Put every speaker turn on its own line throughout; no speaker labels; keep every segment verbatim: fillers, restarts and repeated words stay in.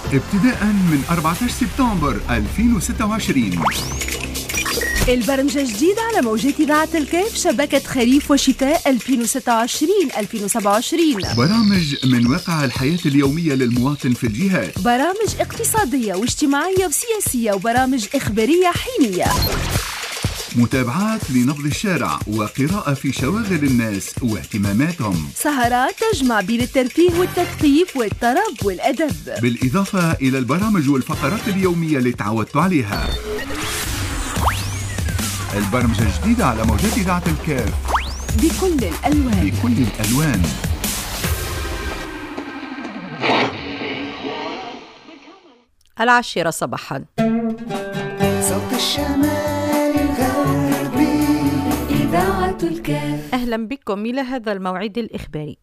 ابتداء من أربعة عشر سبتمبر ألفين وستة وعشرين.
البرمجة جديدة على موجات إذاعة الكيف، شبكة خريف وشتاء ألفين وستة وعشرين ألفين وسبعة وعشرين.
برامج من واقع الحياة اليومية للمواطن في الجهات،
برامج اقتصادية واجتماعية وسياسية، وبرامج إخبارية حينية.
متابعات لنبض الشارع وقراءة في شواغل الناس واهتماماتهم.
سهرات تجمع بين الترفيه والتثقيف والطرب والأدب،
بالإضافة إلى البرامج والفقرات اليومية اللي تعودت عليها. البرمجة الجديدة على موجات إذاعة الكيف
بكل الألوان
بكل الألوان.
العاشرة صباحا،
صوت الشمال الغربي، إذاعة الكيف.
أهلا بكم إلى هذا الموعد الإخباري.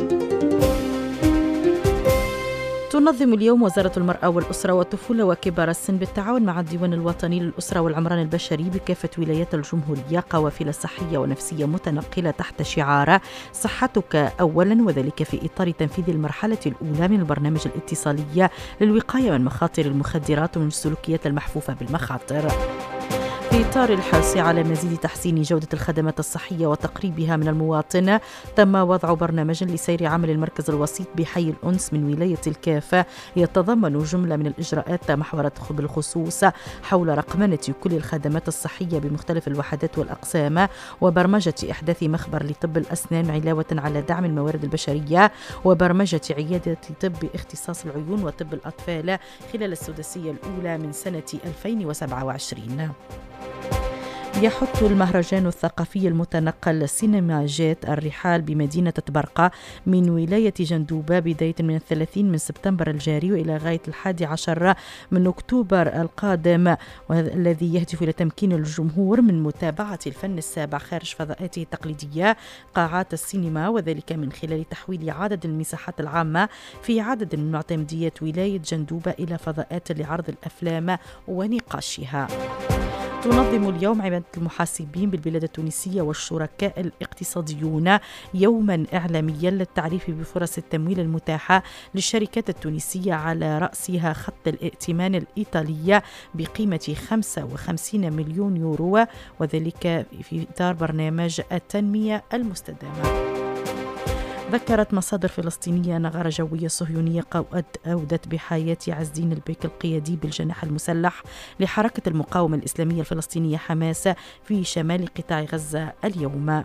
تنظم اليوم وزارة المرأة والأسرة والطفولة وكبار السن بالتعاون مع الديوان الوطني للأسرة والعمران البشري بكافة ولايات الجمهورية قوافل صحية ونفسية متنقلة تحت شعار صحتك أولا، وذلك في إطار تنفيذ المرحلة الأولى من البرنامج الاتصالي للوقاية من مخاطر المخدرات ومن السلوكيات المحفوفة بالمخاطر. في إطار الحرص على مزيد تحسين جودة الخدمات الصحية وتقريبها من المواطن، تم وضع برنامج لسير عمل المركز الوسيط بحي الأنس من ولاية الكافة يتضمن جملة من الإجراءات محورة بالخصوص حول رقمنة كل الخدمات الصحية بمختلف الوحدات والأقسام، وبرمجة إحداث مخبر لطب الأسنان علاوة على دعم الموارد البشرية، وبرمجة عيادة طب اختصاص العيون وطب الأطفال خلال السداسية الأولى من سنة ألفين وسبعة وعشرين. يحث المهرجان الثقافي المتنقل سينما جيت الرحال بمدينة تبرقة من ولاية جندوبة بداية من الثلاثين من سبتمبر الجاري وإلى غاية الحادي عشر من أكتوبر القادم، والذي يهدف إلى تمكين الجمهور من متابعة الفن السابع خارج فضاءاته التقليدية قاعات السينما، وذلك من خلال تحويل عدد المساحات العامة في عدد من معتمديات ولاية جندوبة إلى فضاءات لعرض الأفلام ونقاشها. تنظم اليوم عمادة المحاسبين بالبلاد التونسية والشركاء الاقتصاديون يوما إعلاميا للتعريف بفرص التمويل المتاحة للشركات التونسية، على رأسها خط الائتمان الإيطالية بقيمة خمسة وخمسين مليون يورو، وذلك في إطار برنامج التنمية المستدامة. ذكرت مصادر فلسطينية أن غارة جوية صهيونية أودت بحياة عز الدين البيك القيادي بالجناح المسلح لحركة المقاومة الإسلامية الفلسطينية حماس في شمال قطاع غزة اليوم.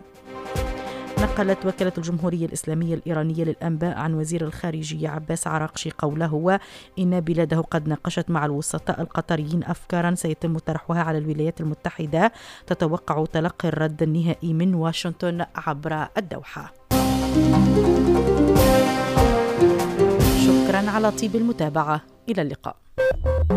نقلت وكالة الجمهورية الإسلامية الإيرانية للأنباء عن وزير الخارجية عباس عراقشي قوله إن بلاده قد ناقشت مع الوسطاء القطريين أفكارا سيتم طرحها على الولايات المتحدة، تتوقع تلقي الرد النهائي من واشنطن عبر الدوحة. شكرا على طيب المتابعة، إلى اللقاء.